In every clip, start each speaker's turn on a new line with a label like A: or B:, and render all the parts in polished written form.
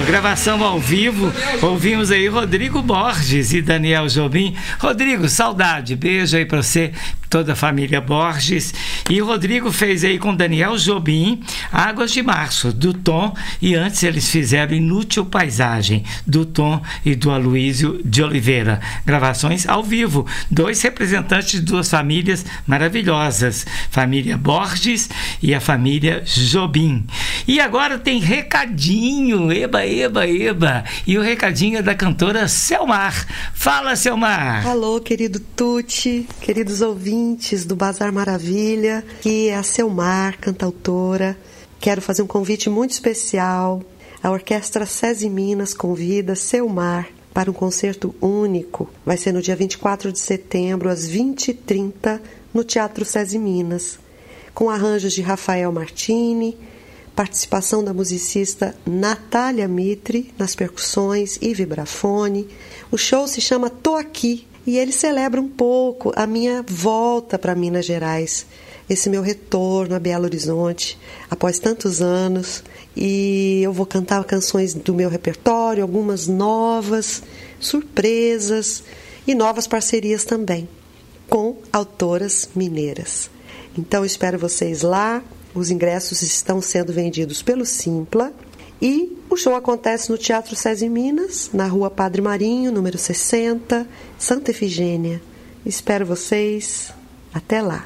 A: gravação ao vivo. Ouvimos aí Rodrigo Borges e Daniel Jobim. Rodrigo, saudade, beijo aí pra você, toda a família Borges. E o Rodrigo fez aí com Daniel Jobim Águas de Março, do Tom, e antes eles fizeram Inútil Paisagem, do Tom e do Aloísio de Oliveira. Gravações ao vivo, dois representantes de duas famílias maravilhosas, família Borges e a família Jobim. E agora tem recadinho, eba, eba, eba, e o recadinho é da cantora Selmar. Fala, Selmar!
B: Alô, querido Tuti, queridos ouvintes do Bazar Maravilha, que é a Selmar, cantautora. Quero fazer um convite muito especial. A Orquestra SESI Minas convida Selmar para um concerto único. Vai ser no dia 24 de setembro, às 20h30, no Teatro SESI Minas, com arranjos de Rafael Martini, participação da musicista Natália Mitre nas percussões e vibrafone. O show se chama Tô Aqui e ele celebra um pouco a minha volta para Minas Gerais, esse meu retorno a Belo Horizonte após tantos anos. E eu vou cantar canções do meu repertório, algumas novas, surpresas e novas parcerias também com autoras mineiras. Então espero vocês lá. Os ingressos estão sendo vendidos pelo Simpla e o show acontece no Teatro SESI Minas, na Rua Padre Marinho, número 60, Santa Efigênia. Espero vocês. Até lá.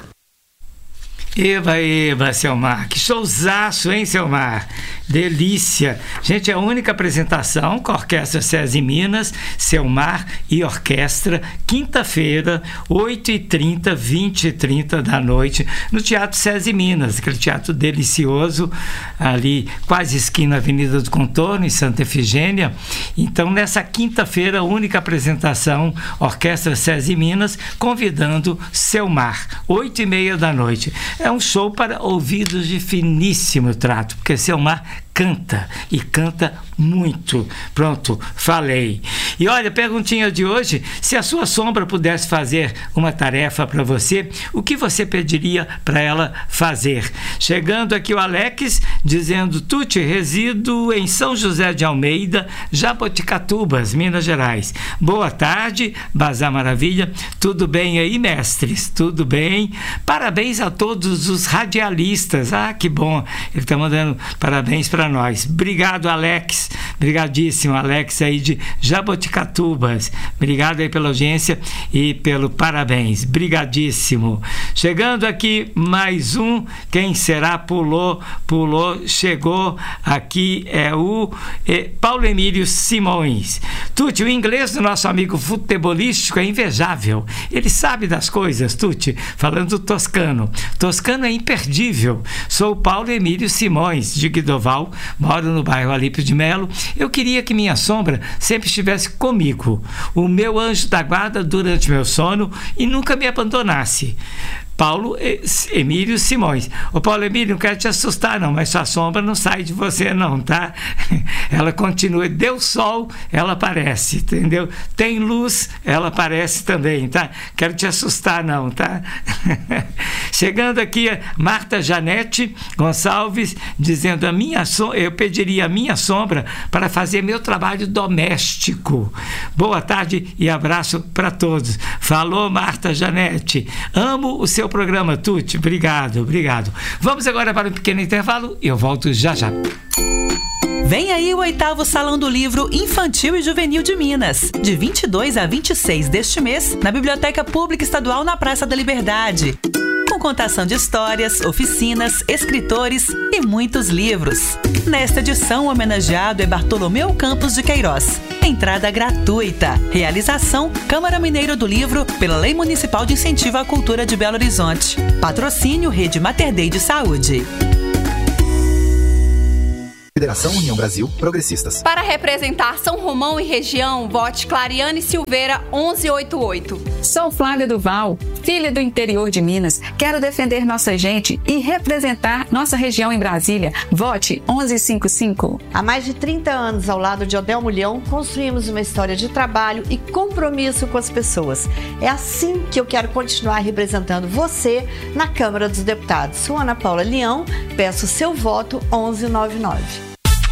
A: Eba, eba, Selmar, que showzaço, hein, Selmar? Delícia! Gente, é a única apresentação com a Orquestra SESI Minas, Selmar e Orquestra, quinta-feira, 8h30, 20h30 da noite, no Teatro SESI Minas, aquele teatro delicioso, ali quase esquina Avenida do Contorno, em Santa Efigênia. Então, nessa quinta-feira, a única apresentação, Orquestra SESI Minas, convidando Selmar, 8h30 da noite. É um show para ouvidos de finíssimo trato, porque Selmar canta e canta muito. Pronto, falei. E olha, perguntinha de hoje: se a sua sombra pudesse fazer uma tarefa para você, o que você pediria para ela fazer? Chegando aqui o Alex dizendo: Tuti, resido em São José de Almeida, Jaboticatubas, Minas Gerais. Boa tarde, Bazar Maravilha. Tudo bem aí, mestres? Tudo bem? Parabéns a todos os radialistas. Ah, que bom. Ele está mandando parabéns para nós. Obrigado, Alex. Obrigadíssimo, Alex aí de Jaboticatubas. Obrigado aí pela audiência e pelo parabéns. Brigadíssimo. Chegando aqui mais um. Quem será? Pulou, chegou. Aqui é o Paulo Emílio Simões. Tuti, o inglês do nosso amigo futebolístico é invejável. Ele sabe das coisas, Tuti. Falando toscano. Toscano é imperdível. Sou o Paulo Emílio Simões, de Guidoval. Moro no bairro Alípio de Melo. Eu queria que minha sombra sempre estivesse comigo, o meu anjo da guarda durante meu sono e nunca me abandonasse. Paulo Emílio Simões. Ô Paulo Emílio, não quero te assustar não, mas sua sombra não sai de você não, tá? Ela continua, deu sol, ela aparece, entendeu? Tem luz, ela aparece também, tá? Quero te assustar não, tá? Chegando aqui a Marta Janete Gonçalves dizendo: eu pediria a minha sombra para fazer meu trabalho doméstico. Boa tarde e abraço para todos. Falou, Marta Janete. Amo o seu programa, Tuti. Obrigado. Vamos agora para um pequeno intervalo e eu volto já.
C: Vem aí o 8º Salão do Livro Infantil e Juvenil de Minas, de 22 a 26 deste mês, na Biblioteca Pública Estadual na Praça da Liberdade. Com contação de histórias, oficinas, escritores e muitos livros. Nesta edição, o homenageado é Bartolomeu Campos de Queiroz. Entrada gratuita. Realização: Câmara Mineira do Livro, pela Lei Municipal de Incentivo à Cultura de Belo Horizonte. Patrocínio: Rede Mater Dei de Saúde.
D: Federação União Brasil Progressistas.
E: Para representar São Romão e região, vote Clariane Silveira 1188.
F: Sou Flávia Duval, filha do interior de Minas. Quero defender nossa gente e representar nossa região em Brasília. Vote 1155.
G: Há mais de 30 anos, ao lado de Odel Mulhão, construímos uma história de trabalho e compromisso com as pessoas. É assim que eu quero continuar representando você na Câmara dos Deputados. Sou Ana Paula Leão, peço seu voto 1199.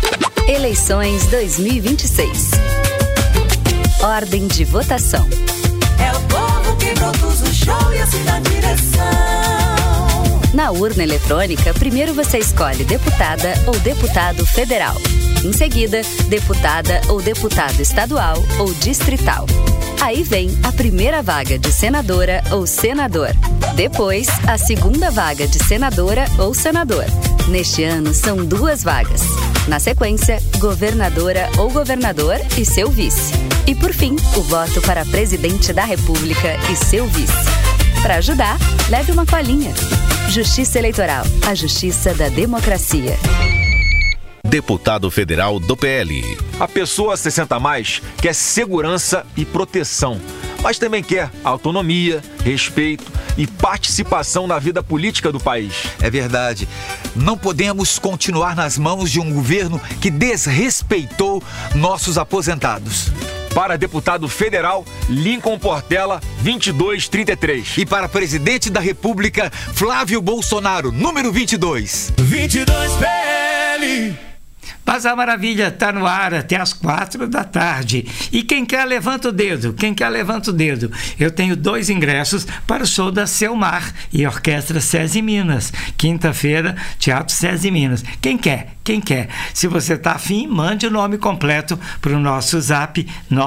H: Eleições 2026. Ordem de votação.
I: É o povo que produz o show e assim dá direção.
H: Na urna eletrônica, primeiro você escolhe deputada ou deputado federal. Em seguida, deputada ou deputado estadual ou distrital. Aí vem a primeira vaga de senadora ou senador. Depois, a segunda vaga de senadora ou senador. Neste ano, são 2 vagas. Na sequência, governadora ou governador e seu vice. E por fim, o voto para presidente da República e seu vice. Para ajudar, leve uma colinha. Justiça Eleitoral, a justiça da democracia.
J: Deputado federal do PL.
K: A pessoa 60+ quer segurança e proteção, mas também quer autonomia, respeito e participação na vida política do país.
L: É verdade. Não podemos continuar nas mãos de um governo que desrespeitou nossos aposentados.
K: Para deputado federal, Lincoln Portela, 2233.
L: E para presidente da República, Flávio Bolsonaro, número 22.
I: 22 PL.
A: Bazar Maravilha está no ar até às 4 da tarde. E quem quer, levanta o dedo. Quem quer, levanta o dedo. Eu tenho 2 ingressos para o show da Selmar e Orquestra SESI Minas. Quinta-feira, Teatro SESI Minas. Quem quer? Quem quer? Se você está afim, mande o nome completo para o nosso zap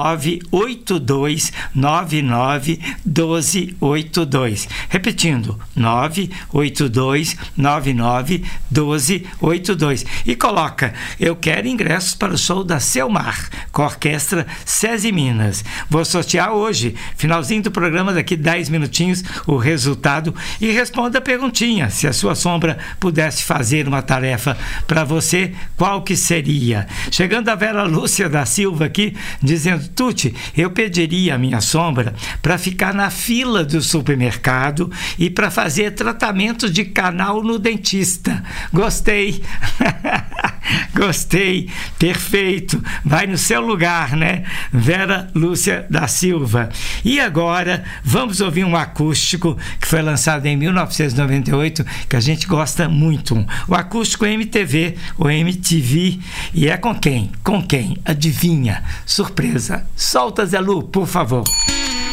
A: 982991282. Repetindo, 982991282. E coloca: eu quero ingressos para o show da Selmar, com a Orquestra SESI Minas. Vou sortear hoje, finalzinho do programa, daqui 10 minutinhos, o resultado. E responda a perguntinha: se a sua sombra pudesse fazer uma tarefa para você, qual que seria? Chegando a Vera Lúcia da Silva aqui, dizendo: Tuti, eu pediria a minha sombra para ficar na fila do supermercado e para fazer tratamento de canal no dentista. Gostei. Gostei, perfeito, vai no seu lugar, né? Vera Lúcia da Silva. E agora vamos ouvir um acústico que foi lançado em 1998, que a gente gosta muito. O acústico MTV, ou MTV, e é com quem? Com quem? Adivinha? Surpresa. Solta, Zé Lu, por favor.